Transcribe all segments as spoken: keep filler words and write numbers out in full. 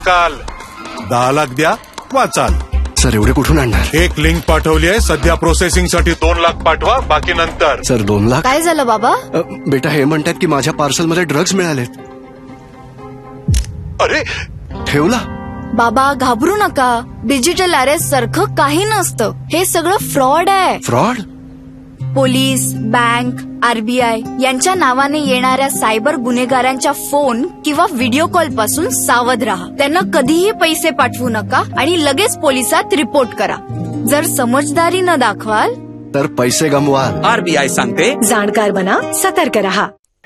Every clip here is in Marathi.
काल दहा लाख द्या वाचाल. सर एवढे कुठून आणणार? एक लिंक पाठवली आहे, सध्या प्रोसेसिंग साठी दोन लाख पाठवा, बाकी नंतर. सर दोन लाख काय झालं बाबा? अ, बेटा हे म्हणतात की माझ्या पार्सल मध्ये ड्रग्ज मिळालेत. अरे ठेवला. बाबा घाबरू नका, डिजिटल अरेस्ट सारखं काही नसतं. हे सगळं फ्रॉड आहे. फ्रॉड? पोलीस, बँक, आरबीआय यांच्या नावाने येणाऱ्या सायबर गुन्हेगारांच्या फोन किंवा व्हिडिओ कॉल पासून सावध राहा. त्यांना कधीही पैसे पाठवू नका आणि लगेच पोलिसात रिपोर्ट करा. जर समजदारी न दाखवाल तर पैसे गमवाल. आरबीआय सांगते, जाणकार बना, सतर्क रहा.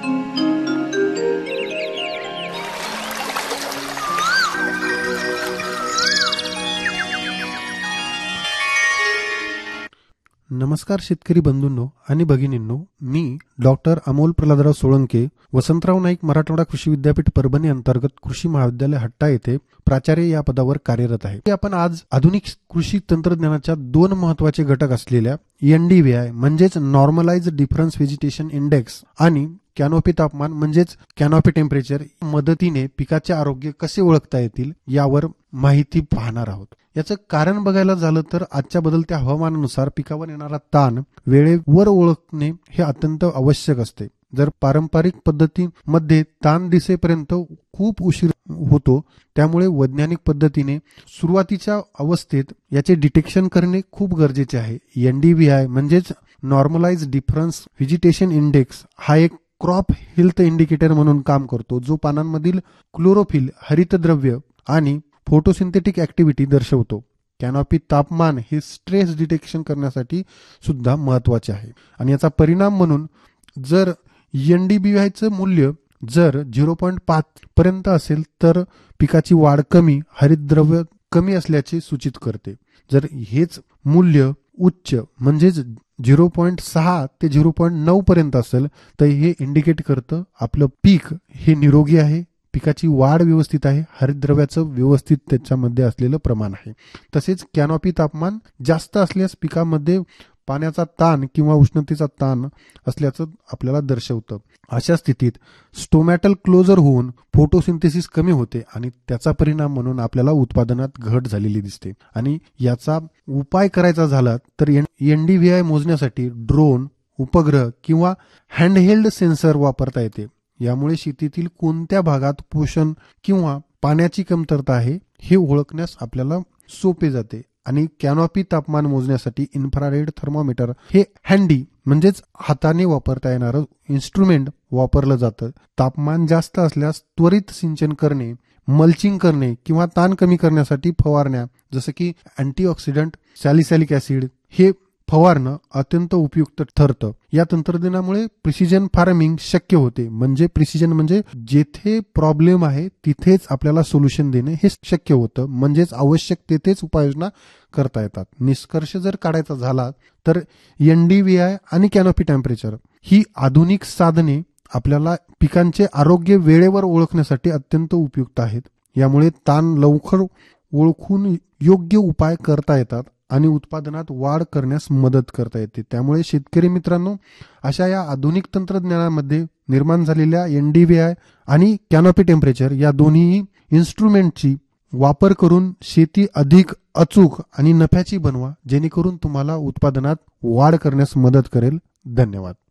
नमस्कार शेतकरी बंधूंनो आणि भगिनींनो, मी डॉक्टर अमोल प्रल्हादराव सोळंके, वसंतराव नाईक मराठवाडा कृषी विद्यापीठ परभणी अंतर्गत कृषी महाविद्यालय हट्टा येथे प्राचार्य या पदावर कार्यरत आहे. आपण आज आधुनिक कृषी तंत्रज्ञानाच्या दोन महत्वाचे घटक असलेल्या एनडीव्हीआय म्हणजेच नॉर्मलाइज डिफरन्स व्हेजिटेशन इंडेक्स आणि कॅनोपी तापमान म्हणजेच कॅनोपी टेम्परेचर मदतीने पिकाचे आरोग्य कसे ओळखता येतील यावर माहिती पाहणार आहोत. याचं कारण बघायला झालं तर आजच्या बदलत्या हवामानानुसार पिकावर येणारा ताण वेळेवर ओळखणे हे अत्यंत आवश्यक असते. जर पारंपरिक पद्धतीमध्ये ताण दिसेपर्यंत खूप उशीर होतो, त्यामुळे वैज्ञानिक पद्धतीने सुरुवातीच्या अवस्थेत याचे डिटेक्शन करणे खूप गरजेचे आहे. एनडीव्हीआय म्हणजेच नॉर्मलाइज डिफरन्स व्हेजिटेशन इंडेक्स हा एक क्रॉप हेल्थ इंडिकेटर म्हणून काम करतो, जो पानांमधील क्लोरोफिल, हरितद्रव्य आणि फोटोसिंथेटिक ऍक्टिव्हिटी दर्शवतो. कॅनोपी तापमान हे स्ट्रेस डिटेक्शन करण्यासाठी सुद्धा महत्वाचे आहे आणि याचा परिणाम म्हणून जर एनडीव्हीआयचं मूल्य जर झिरो पॉईंट पाच पर्यंत असेल तर पिकाची वाढ कमी, हरितद्रव्य कमी असल्याचे सूचित करते. जर हेच मूल्य उच्च म्हणजेच झिरो पॉईंट सहा ते झिरो पॉईंट नऊ पर्यंत असेल तर हे इंडिकेट करतं आपलं पीक हे निरोगी आहे, पिकाची वाढ व्यवस्थित आहे, हरितद्रव्याचं व्यवस्थित त्याच्यामध्ये असलेलं प्रमाण आहे. तसेच कॅनोपी तापमान जास्त असल्यास पिकामध्ये पाण्याचा ताण किंवा उष्णतेचा ताण असल्याचं आपल्याला दर्शवतं. अशा स्थितीत स्टोमॅटल क्लोजर होऊन फोटोसिंथेसिस कमी होते आणि त्याचा परिणाम म्हणून आपल्याला उत्पादनात घट झालेली दिसते. आणि याचा उपाय करायचा झाला तर एनडीव्हीआय मोजण्यासाठी ड्रोन, उपग्रह किंवा हँडहेल्ड सेन्सर वापरता येते. यामुळे शेतीतील कोणत्या भागात पोषण किंवा पाण्याची कमतरता आहे हे ओळखण्यास आपल्याला सोपे जाते. आणि कॅनोपी तापमान मोजण्यासाठी इन्फ्रारेड थर्मोमीटर हे हँडी म्हणजेच हाताने वापरता येणारं इन्स्ट्रुमेंट वापरलं जातं. तापमान जास्त असल्यास त्वरित सिंचन करणे, मल्चिंग करणे किंवा ताण कमी करण्यासाठी फवारण्या जसं की अँटीऑक्सिडंट, सॅलिसॅलिक ऍसिड हे फवारणं अत्यंत उपयुक्त ठरतं. या तंत्रज्ञानामुळे प्रिसिजन फार्मिंग शक्य होते. म्हणजे प्रिसिजन म्हणजे जेथे प्रॉब्लेम आहे तिथेच आपल्याला सोल्युशन देणे हे शक्य होतं. म्हणजेच आवश्यक तेथेच उपाययोजना करता येतात. निष्कर्ष जर काढायचा झाला तर एनडीव्हीआय आणि कॅनोपी टेम्परेचर ही आधुनिक साधने आपल्याला पिकांचे आरोग्य वेळेवर ओळखण्यासाठी अत्यंत उपयुक्त आहेत. यामुळे ताण लवकर ओळखून योग्य उपाय करता येतात आणि उत्पादनात वाढ करण्यास मदत करता येते. त्यामुळे शेतकरी मित्रांनो, अशा या आधुनिक तंत्रज्ञानामध्ये निर्माण झालेल्या एनडीव्हीआय आणि कॅनोपी टेम्परेचर या दोन्ही इन्स्ट्रुमेंटची वापर करून शेती अधिक अचूक आणि नफ्याची बनवा, जेणेकरून तुम्हाला उत्पादनात वाढ करण्यास मदत करेल. धन्यवाद.